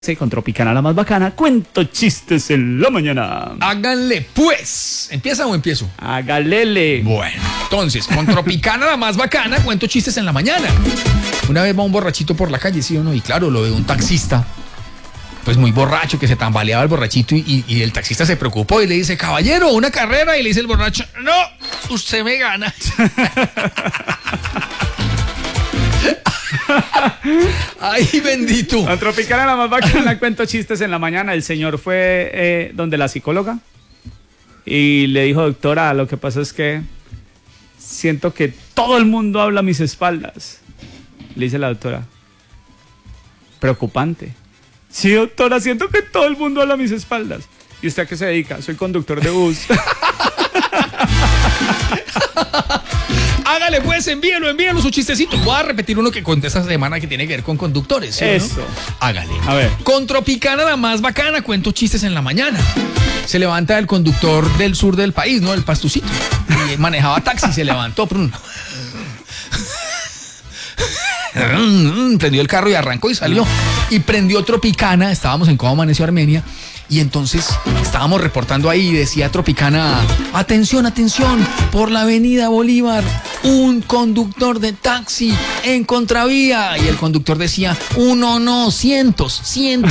Sí, con Tropicana la más bacana, cuento chistes en la mañana. Háganle pues. ¿Empieza o empiezo? Hágalele. Bueno, entonces, con Tropicana la más bacana, cuento chistes en la mañana. Una vez va un borrachito por la calle, ¿sí o no? Y claro, lo ve un taxista, pues muy borracho, que se tambaleaba el borrachito y el taxista se preocupó y le dice, caballero, una carrera. Y le dice el borracho, no, usted me gana. Ay, bendito. Con Tropicana la más bacana, cuento chistes en la mañana. El señor fue donde la psicóloga y le dijo, doctora, lo que pasa es que siento que todo el mundo habla a mis espaldas. Le dice la doctora, preocupante. Sí, doctora, siento que todo el mundo habla a mis espaldas. ¿Y usted a qué se dedica? Soy conductor de bus. Hágale pues, envíelo su chistecito. Voy a repetir uno que conté esta semana que tiene que ver con conductores, ¿sí? Eso. ¿No? Hágale. A ver. Con Tropicana la más bacana, cuento chistes en la mañana. Se levanta el conductor del sur del país, ¿no? El pastucito. Y manejaba taxi, se levantó. Prendió el carro y arrancó y salió. Y prendió Tropicana, estábamos en Cómo Amaneció Armenia. Y entonces estábamos reportando ahí y decía Tropicana, atención, atención, por la avenida Bolívar, un conductor de taxi en contravía. Y el conductor decía, uno no, cientos.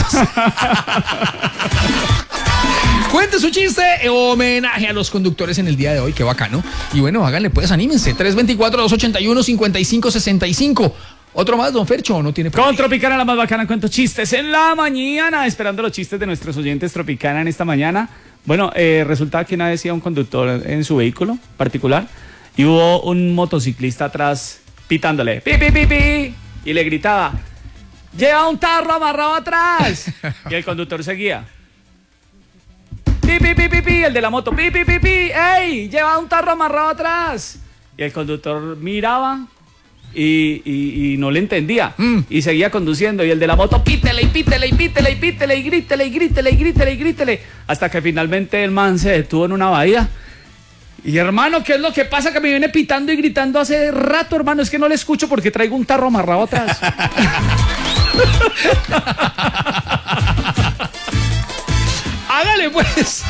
Cuente su chiste, homenaje a los conductores en el día de hoy, qué bacano. Y bueno, háganle pues, anímense, 324-281-5565. ¿Otro más, don Fercho, o no tiene problema? Con Tropicana la más bacana, cuento chistes en la mañana, esperando los chistes de nuestros oyentes Tropicana en esta mañana. Bueno, resulta que una vez iba un conductor en su vehículo particular y hubo un motociclista atrás pitándole, pi, pi, pi, pi, y le gritaba, lleva un tarro amarrado atrás. Y el conductor seguía, pi, pi, pi, pi, pi, el de la moto, pi, pi, pi, pi, ey, lleva un tarro amarrado atrás. Y el conductor miraba y no le entendía y seguía conduciendo, y el de la moto pítele y pítele y pítele y pítele y grítele y grítele y grítele y grítele, hasta que finalmente el man se detuvo en una bahía. Y hermano, ¿qué es lo que pasa? Que me viene pitando y gritando hace rato, hermano. Es que no le escucho porque traigo un tarro amarrado atrás. Hágale pues,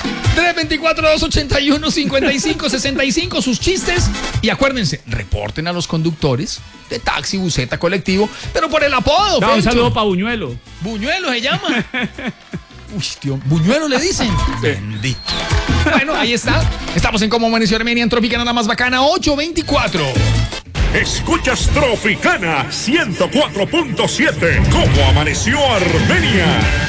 324-281-5565, sus chistes. Y acuérdense, reporten a los conductores de taxi, buseta, colectivo, pero por el apodo. No, un saludo para Buñuelo. Buñuelo se llama. Uy, tío, Buñuelo le dicen. Sí. Bendito. Bueno, ahí está. Estamos en Cómo Amaneció Armenia, en Tropicana la más bacana, 824. Escuchas Tropicana 104.7. ¿Cómo Amaneció Armenia?